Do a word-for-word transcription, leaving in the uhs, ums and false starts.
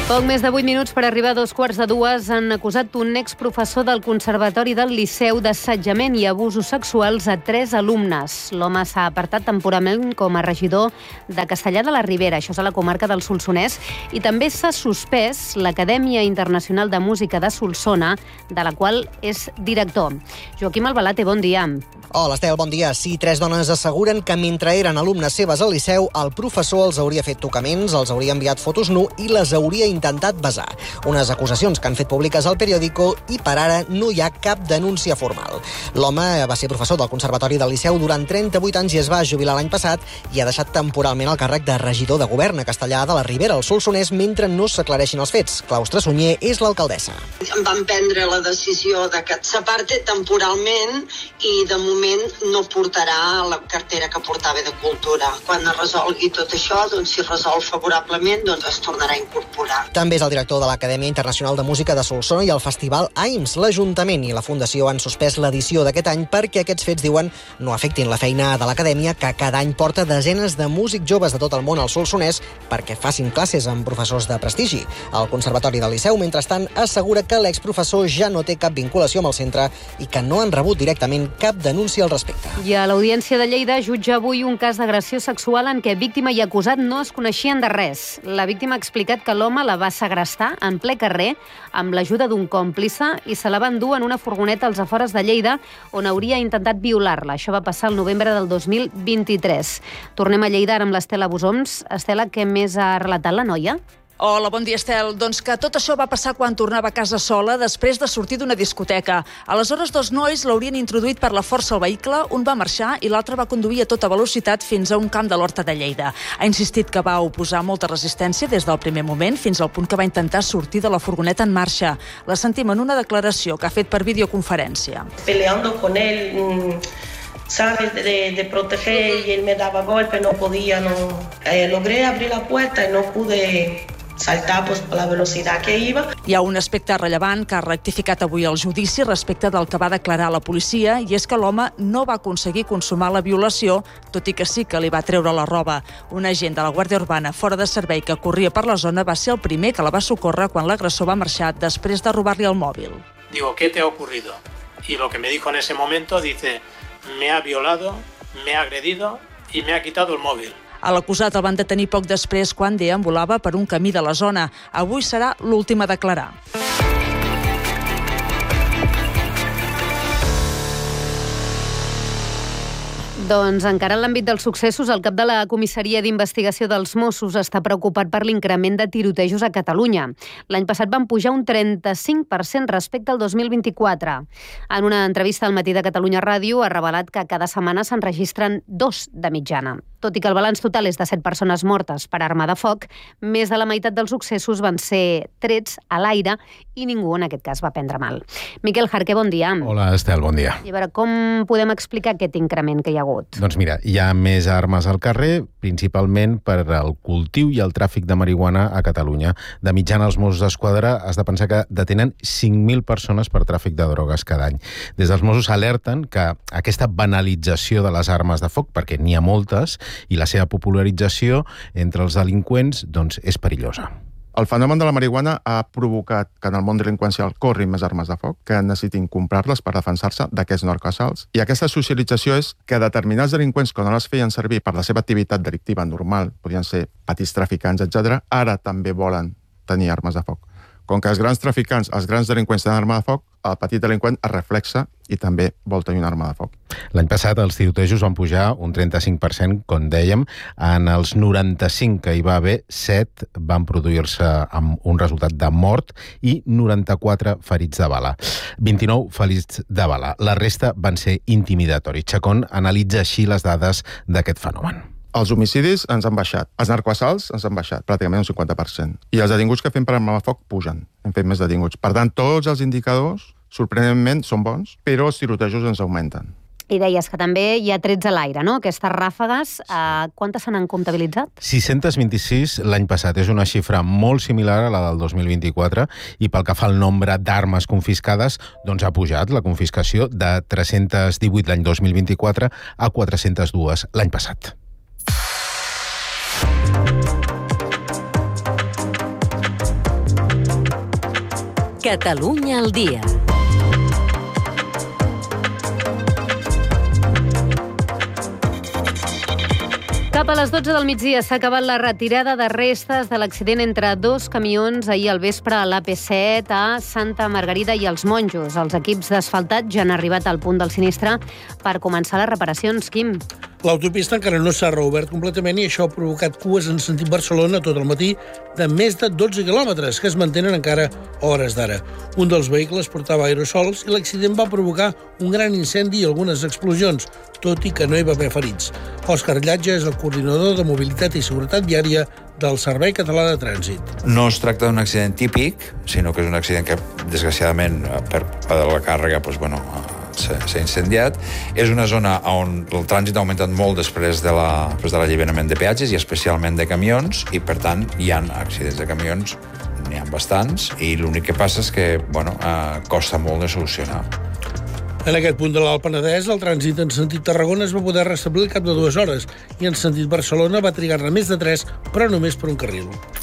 Poc més de vuit minuts per arribar a dos quarts de dues han acusat un exprofessor del Conservatori del Liceu d'assetjament i abusos sexuals a tres alumnes. L'home s'ha apartat temporalment com a regidor de Castellar de la Ribera, això és a la comarca del Solsonès, i també s'ha suspès l'Acadèmia Internacional de Música de Solsona, de la qual és director. Joaquim Albalate, bon dia. Hola, Estel, bon dia. Sí, tres dones asseguren que mentre eren alumnes seves al Liceu, el professor els hauria fet tocaments, els hauria enviat fotos nu i les hauria intentat besar. Unes acusacions que han fet públiques al periòdico i per ara no hi ha cap denúncia formal. L'home va ser professor del Conservatori del Liceu durant trenta-vuit anys i es va jubilar l'any passat i ha deixat temporalment el càrrec de regidor de govern a Castellar de la Ribera, al Solsonès, mentre no s'aclareixin els fets. Claustre Sunyer és l'alcaldessa. Van prendre la decisió de que s'aparte temporalment i de moment no portarà la cartera que portava de Cultura. Quan es resolgui tot això, doncs si resol favorablement, doncs es tornarà a incorporar. També és el director de l'Acadèmia Internacional de Música de Solsona i el Festival A I M S. L'Ajuntament i la Fundació han suspès l'edició d'aquest any perquè aquests fets, diuen, no afectin la feina de l'Acadèmia, que cada any porta desenes de músics joves de tot el món al Solsonès perquè facin classes amb professors de prestigi. El Conservatori del Liceu, mentrestant, assegura que l'exprofessor ja no té cap vinculació amb el centre i que no han rebut directament cap denúncia al respecte. I a l'Audiència de Lleida jutja avui un cas d'agressió sexual en què víctima i acusat no es coneixien de res. La víctima ha explicat que l'home la va segrestar en ple carrer amb l'ajuda d'un còmplice i se la va endur en una furgoneta als afores de Lleida on hauria intentat violar-la. Això va passar el novembre del dos mil vint-i-tres. Tornem a Lleida ara amb l'Estela Busoms. Estela, què més ha relatat la noia? Hola, bon dia, Estel. Doncs que tot això va passar quan tornava a casa sola després de sortir d'una discoteca. Aleshores, dos nois l'haurien introduït per la força al vehicle, un va marxar i l'altre va conduir a tota velocitat fins a un camp de l'Horta de Lleida. Ha insistit que va oposar molta resistència des del primer moment fins al punt que va intentar sortir de la furgoneta en marxa. La sentim en una declaració que ha fet per videoconferència. Peleando con él... Mm... ¿sabes? De, de proteger y él me daba golpe, no podía, no. Eh, logré abrir la puerta y no pude saltar pues, per la velocitat que iba. Hi ha un aspecte rellevant que ha rectificat avui el judici respecte del que va declarar la policia i és que l'home no va aconseguir consumar la violació, tot i que sí que li va treure la roba. Un agent de la Guàrdia Urbana fora de servei que corria per la zona va ser el primer que la va socórrer quan l'agressor va marxar després de robar-li el mòbil. Digo, ¿qué te ha ocurrido? Y lo que me dijo en ese momento, dice, me ha violado, me ha agredido y me ha quitado el móvil. A l'acusat el van detenir poc després quan deambulava per un camí de la zona. Avui serà l'últim a declarar. Doncs encara en l'àmbit dels successos, el cap de la Comissaria d'Investigació dels Mossos està preocupat per l'increment de tirotejos a Catalunya. L'any passat van pujar un trenta-cinc per cent respecte al dos mil vint-i-quatre. En una entrevista al Matí de Catalunya Ràdio ha revelat que cada setmana s'enregistren dos de mitjana. Tot i que el balanç total és de set persones mortes per arma de foc, més de la meitat dels successos van ser trets a l'aire i ningú en aquest cas va prendre mal. Miquel Jarqué, bon dia. Hola, Estel, bon dia. I a veure, com podem explicar aquest increment que hi ha hagut? Doncs mira, hi ha més armes al carrer, principalment per al cultiu i el tràfic de marihuana a Catalunya. De mitjana, els Mossos d'Esquadra has de pensar que detenen cinc mil persones per tràfic de drogues cada any. Des dels Mossos alerten que aquesta banalització de les armes de foc, perquè n'hi ha moltes, i la seva popularització entre els delinqüents doncs, és perillosa. El fenomen de la marihuana ha provocat que en el món delinqüencial corrin més armes de foc, que necessitin comprar-les per defensar-se d'aquests narcoassalts. I aquesta socialització és que determinats delinqüents, quan no les feien servir per la seva activitat delictiva normal, podien ser petits traficants, etcètera, ara també volen tenir armes de foc. Com que els grans traficants, els grans delinqüents tenen arma de foc, el petit delinqüent es reflexa i també vol tenir una arma de foc. L'any passat els tirotejos van pujar un trenta-cinc per cent, com dèiem. En els noranta-cinc que hi va haver, set van produir-se amb un resultat de mort i noranta-quatre ferits de bala. vint-i-nou ferits de bala. La resta van ser intimidatoris. Chacón analitza així les dades d'aquest fenomen. Els homicidis ens han baixat. Els narcoassalts ens han baixat pràcticament un cinquanta per cent. I els detinguts que fem per arma de foc pugen. Hem fet més detinguts. Per tant, tots els indicadors, sorprenentment, són bons, però els tirotejos ens augmenten. I deies que també hi ha trets a l'aire, no? Aquestes ràfegues, eh, quantes se n'han comptabilitzat? sis-cents vint-i-sis l'any passat. És una xifra molt similar a la del dos mil vint-i-quatre i pel que fa al nombre d'armes confiscades, doncs ha pujat la confiscació de tres-cents divuit l'any dos mil vint-i-quatre a quatre-cents dos l'any passat. Catalunya al dia. Cap a les dotze del migdia s'ha acabat la retirada de restes de l'accident entre dos camions ahir al vespre a l'A P set a Santa Margarida i els Monjos. Els equips d'asfaltat ja han arribat al punt del sinistre per començar les reparacions. Quim? L'autopista encara no s'ha reobert completament i això ha provocat cues en sentit Barcelona tot el matí de més de dotze quilòmetres, que es mantenen encara a hores d'ara. Un dels vehicles portava aerosols i l'accident va provocar un gran incendi i algunes explosions, tot i que no hi va haver ferits. Òscar Llatge és el coordinador de Mobilitat i Seguretat Viària del Servei Català de Trànsit. No es tracta d'un accident típic, sinó que és un accident que, desgraciadament, per la càrrega, doncs, bueno, s'ha incendiat. És una zona on el trànsit ha augmentat molt després de la, després de l'alliberament de peatges i especialment de camions, i per tant hi ha accidents de camions, n'hi ha bastants, i l'únic que passa és que bueno, eh, costa molt de solucionar. En aquest punt de l'Alt Penedès, el trànsit en sentit Tarragona es va poder restablir al cap de dues hores i en sentit Barcelona va trigar-ne més de tres, però només per un carril.